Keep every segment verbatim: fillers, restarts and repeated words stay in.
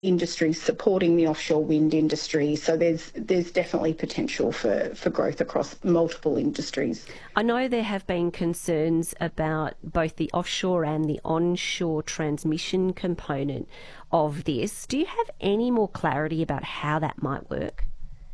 industries supporting the offshore wind industry. So there's there's definitely potential for, for growth across multiple industries. I know there have been concerns about both the offshore and the onshore transmission component of this. Do you have any more clarity about how that might work?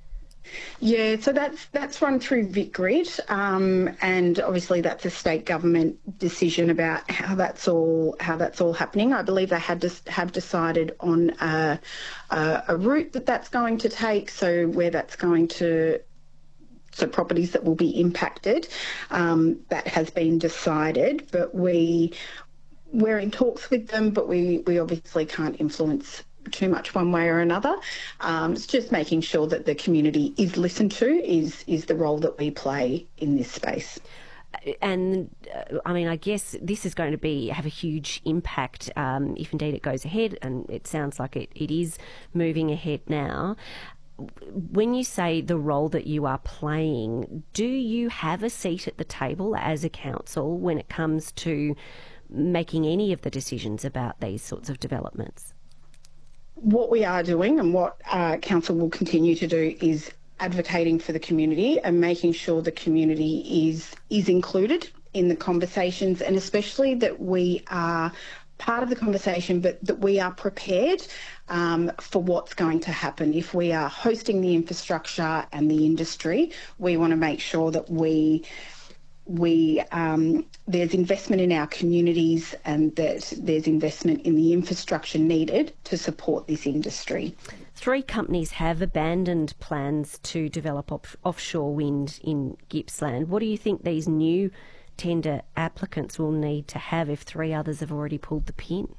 Yeah, so that's that's run through VicGrid, um, and obviously that's a state government decision about how that's all how that's all happening. I believe they had to have decided on a, a, a route that that's going to take, so where that's going to. So properties that will be impacted, um, that has been decided, but we we're in talks with them, but we we obviously can't influence too much one way or another. Um, it's just making sure that the community is listened to is is the role that we play in this space. And uh, I mean, I guess this is going to be have a huge impact um, if indeed it goes ahead, and it sounds like it, it is moving ahead now. When you say the role that you are playing, do you have a seat at the table as a council when it comes to making any of the decisions about these sorts of developments? What we are doing and what uh, council will continue to do is advocating for the community and making sure the community is is included in the conversations, and especially that we are part of the conversation, but that we are prepared um, for what's going to happen. If we are hosting the infrastructure and the industry, we want to make sure that we we um, there's investment in our communities and that there's investment in the infrastructure needed to support this industry. Three companies have abandoned plans to develop op- offshore wind in Gippsland. What do you think these new tender applicants will need to have if three others have already pulled the pin?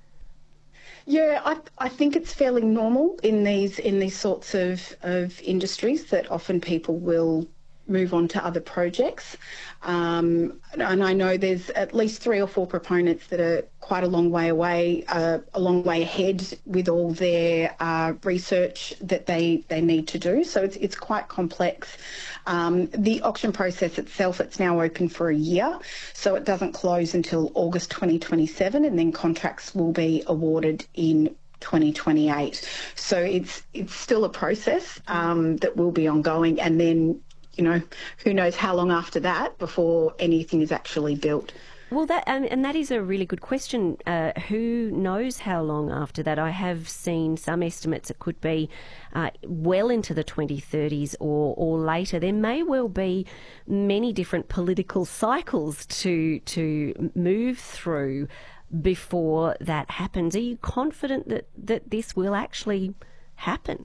Yeah, I, I think it's fairly normal in these in these sorts of, of industries that often people will move on to other projects. Um, and I know there's at least three or four proponents that are quite a long way away, uh, a long way ahead with all their uh, research that they, they need to do. So it's, it's quite complex. Um, the auction process itself, it's now open for a year, so it doesn't close until August twenty twenty-seven, and then contracts will be awarded in twenty twenty-eight. So it's it's still a process um, that will be ongoing, and then, you know, who knows how long after that before anything is actually built. Well, that um, and that is a really good question. Uh, who knows how long after that? I have seen some estimates it could be uh, well into the twenty thirties or, or later. There may well be many different political cycles to to move through before that happens. Are you confident that, that this will actually happen?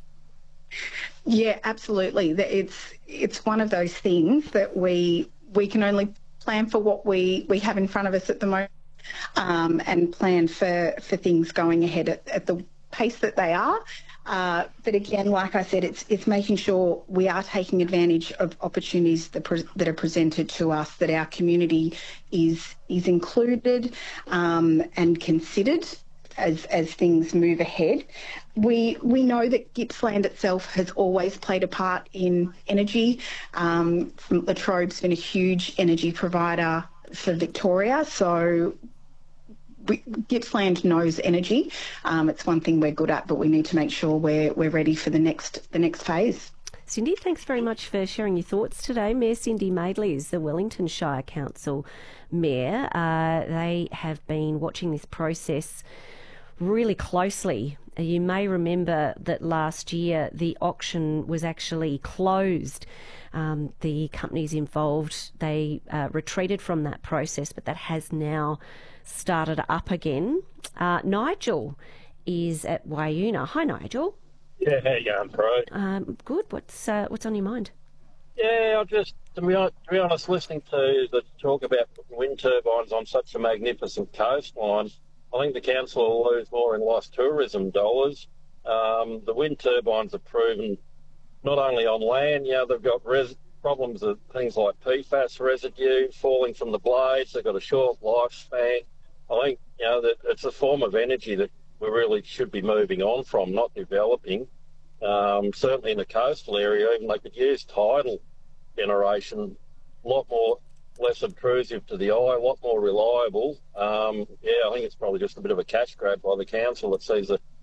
Yeah, absolutely. It's it's one of those things that we we can only plan for what we, we have in front of us at the moment, um, and plan for, for things going ahead at, at the pace that they are. Uh, but again, like I said, it's it's making sure we are taking advantage of opportunities that, pre- that are presented to us, that our community is is included um, and considered as as things move ahead. We we know that Gippsland itself has always played a part in energy. Um, La Trobe's been a huge energy provider for Victoria, so we, Gippsland knows energy. Um, it's one thing we're good at, but we need to make sure we're we're ready for the next the next phase. Cindy, thanks very much for sharing your thoughts today. Mayor Cindy Madeley is the Wellington Shire Council Mayor. Uh, they have been watching this process really closely. You may remember that last year the auction was actually closed. Um, the companies involved, they uh, retreated from that process, but that has now started up again. Uh, Nigel is at Wayuna. Hi, Nigel. Yeah, how you going, Pro? Um, good. What's uh, what's on your mind? Yeah, I just, to be, honest, to be honest, listening to the talk about wind turbines on such a magnificent coastline, I think the council will lose more in lost tourism dollars. Um, the wind turbines have proven not only on land, you know, they've got res- problems of things like P FAS residue falling from the blades. They've got a short lifespan. I think, you know, that it's a form of energy that we really should be moving on from, not developing. Um, certainly in the coastal area, even they could use tidal generation, a lot more less obtrusive to the eye, a lot more reliable. Um, yeah, I think it's probably just a bit of a cash grab by the council that sees a